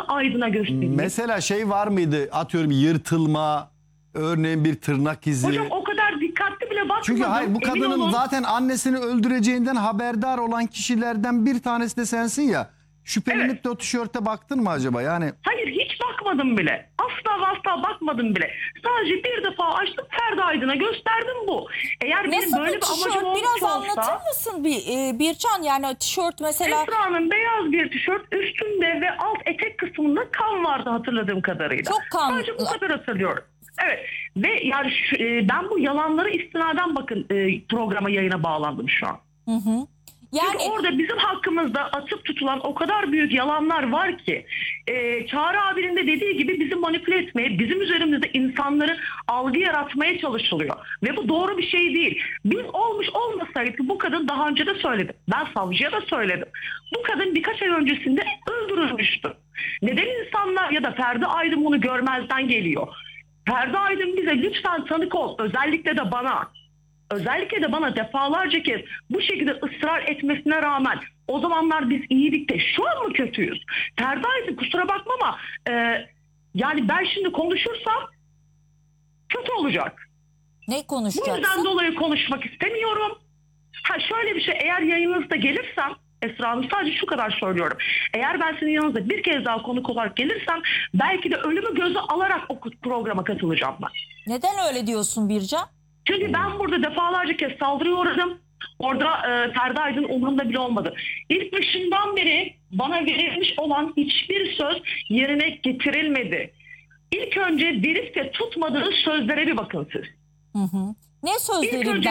Aydın'a göstereyim. Mesela şey var mıydı, atıyorum yırtılma, örneğin bir tırnak izi? Hocam o kadar dikkatli bile bakmadım. Çünkü hayır, bu Emin kadının olun. zaten annesini öldüreceğinden haberdar olan kişilerden bir tanesi de sensin ya. Şüphelenip Evet. de o tişörte baktın mı acaba? Yani Hayır, hiç bakmadım bile. Asla bakmadım bile. Sadece bir defa açtım, Ferdi Aydın'a gösterdim bu. Eğer benim Nasıl böyle bir bir amacım tişört? olmuş Biraz anlatır olsa... mısın Bircan? Yani o tişört mesela... Esra'nın beyaz bir tişört, üstünde ve alt etek kısmında kan vardı hatırladığım kadarıyla. Çok kan. Sadece bu kadar hatırlıyorum. Evet, ve yani ben bu yalanları istinaden bakın programa, yayına bağlandım şu an. Hı hı. Yani Çünkü orada bizim hakkımızda atıp tutulan o kadar büyük yalanlar var ki Çağrı abinin de dediği gibi bizi manipüle etmeye, bizim üzerimizde insanları algı yaratmaya çalışılıyor. Ve bu doğru bir şey değil. Biz olmuş olmasaydı, bu kadın, daha önce de söyledim, ben savcıya da söyledim, bu kadın birkaç ay öncesinde öldürülmüştü. Neden insanlar ya da Ferdi Aydın bunu görmezden geliyor? Ferdi Aydın bize lütfen tanık ol, özellikle de bana. Özellikle de bana defalarca kez bu şekilde ısrar etmesine rağmen o zamanlar biz iyiydik de şu an mı kötüyüz? Ferdi Aydın, kusura bakma ama yani ben şimdi konuşursam kötü olacak. ne Bu konuşacaksın? yüzden dolayı konuşmak istemiyorum. Ha, şöyle bir şey, eğer yayınınızda gelirsem Esra Hanım, sadece şu kadar söylüyorum. Eğer ben sizin yanınızda bir kez daha konuk olarak gelirsem belki de ölümü göze alarak o programa katılacağım ben. Neden öyle diyorsun Bircan? Çünkü ben burada defalarca kez saldırıya uğradım. Orada Ferdi Aydın umurumda bile olmadı. İlk başından beri bana verilmiş olan hiçbir söz yerine getirilmedi. İlk önce verip de tutmadığı sözlere bir bakın siz. Hı hı. Ne İlk sözlerinden? önce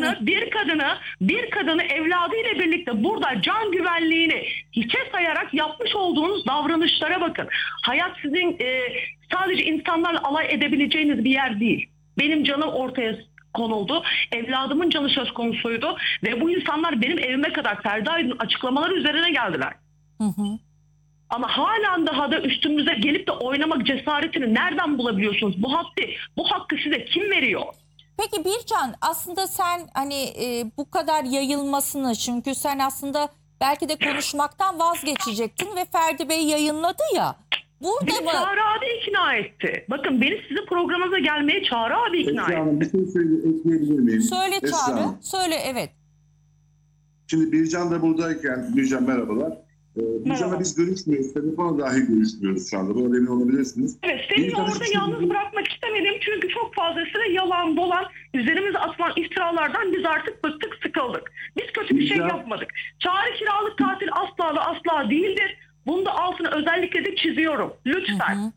bir kadını evladıyla birlikte burada can güvenliğini hiçe sayarak yapmış olduğunuz davranışlara bakın. Hayat sizin sadece insanlarla alay edebileceğiniz bir yer değil. Benim canım ortaya konuldu. Evladımın canı söz konusuydu. Ve bu insanlar benim evime kadar Ferdi Aydın açıklamaları üzerine geldiler. Hı hı. Ama halen daha da üstümüze gelip de oynamak cesaretini nereden bulabiliyorsunuz? Bu hakkı size kim veriyor? Peki Bircan, aslında sen hani bu kadar yayılmasını, çünkü sen aslında belki de konuşmaktan vazgeçecektin ve Ferdi Bey yayınladı ya. Burada Beni mı? Çağrı abi ikna etti. Bakın, beni sizin programınıza gelmeye Çağrı abi ikna Esra etti. Hanım, bir şey ekleyebilir miyim? Söyle Esra Çağrı. Hanım. Söyle, evet. Şimdi Bircan da buradayken, Bircan merhabalar. Bircan'la Merhaba. biz görüşmüyoruz. Telefona dahi görüşmüyoruz şu anda. Buna emin olabilirsiniz. Evet, seni Bircan'ı orada hiç- yalnız bırakmak istemedim. Çünkü çok fazlasıyla yalan dolan, üzerimize atılan iftiralardan biz artık bıktık, sıkıldık. Biz kötü bir şey Bircan- yapmadık. Çağrı kiralık katil asla ve asla değildir. Bunu da altını özellikle de çiziyorum. Lütfen. Hı hı.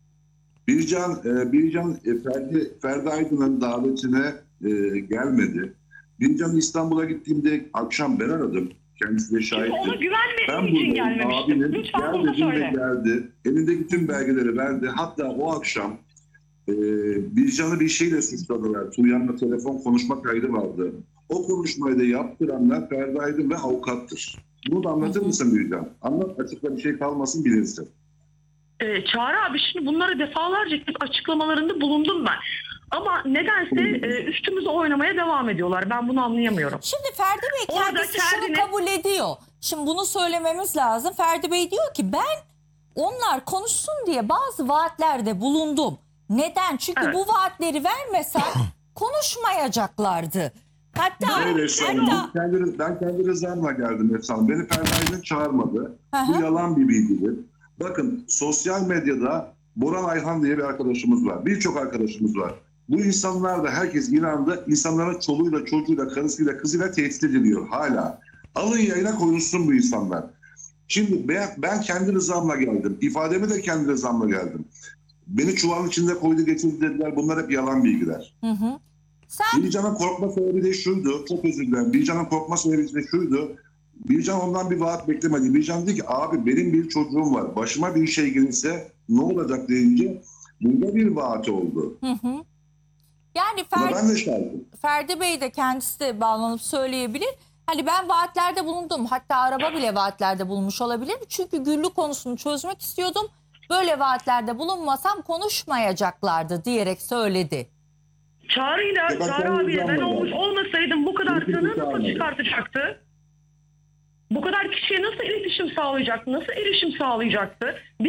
Bircan Ferdi Aydın'ın davetine gelmedi. Bircan İstanbul'a gittiğimde akşam ben aradım. Kendisi de Çünkü şahittir. ona Ben güvenmediğim için buradayım, gelmemiştim. abinin Lütfen gel bunu da dedim ve söyle. geldi. Elindeki tüm belgeleri verdi. Hatta o akşam Bircan'ı bir şeyle suçladılar. Tuğyan'la telefon konuşma kaydı vardı. O konuşmayı da yaptıranlar Ferdi Aydın ve avukattır. Bunu da anlatır mısın Bircan? Anlat, açıkta bir şey kalmasın, bilinsin. Çağrı abi, şimdi bunlara defalarca açıklamalarında bulundum ben. Ama nedense üstümüze oynamaya devam ediyorlar. Ben bunu anlayamıyorum. Şimdi Ferdi Bey Orada kendisi şunu kendini- kabul ediyor. Şimdi bunu söylememiz lazım. Ferdi Bey diyor ki ben onlar konuşsun diye bazı vaatlerde bulundum. Neden? Çünkü Evet. bu vaatleri vermesen konuşmayacaklardı. Hatta Hayır Esra Hanım, ben kendi rızamla geldim Esra Hanım. Beni Ferdi Aydın çağırmadı. Hı hı. Bu yalan bir bilgidir. Bakın, sosyal medyada Boran Ayhan diye bir arkadaşımız var. Birçok arkadaşımız var. Bu insanlar da, herkes inandı. İnsanların çoluğuyla, çocuğuyla, karısıyla, kızıyla tehdit ediliyor hala. Alın yayına koyulsun bu insanlar. Şimdi ben kendi rızamla geldim. İfademi de kendi rızamla geldim. Beni çuvalın içinde koydu getirdi dediler. Bunlar hep yalan bilgiler. Hı hı. Sen Bircan'ın korkma sebebi de şuydu. Çok özür dilerim. Bircan'ın korkma sebebi de şuydu. Bircan ondan bir vaat beklemedi. Bircan dedi ki abi benim bir çocuğum var. Başıma bir şey gelirse ne olacak deyince bunda bir vaat oldu. yani Buna ben de şahidim. Ferdi Bey de kendisi de bağlanıp söyleyebilir. Hani ben vaatlerde bulundum. Hatta araba bile vaatlerde bulunmuş olabilir. Çünkü Güllü konusunu çözmek istiyordum. Böyle vaatlerde bulunmasam konuşmayacaklardı diyerek söyledi. Çağrı'yla, Ya ben Çağrı kendi abiyle ben rızamla olmuş geldim. olmasaydım bu kadar Kesinlikle tanığı nasıl anladım. çıkartacaktı? Bu kadar kişiye nasıl iletişim sağlayacaktı? Nasıl erişim sağlayacaktı?